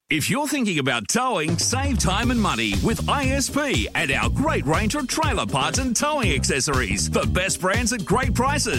If you're thinking about towing, save time and money with ISP and our great range of trailer parts and towing accessories. The best brands at great prices.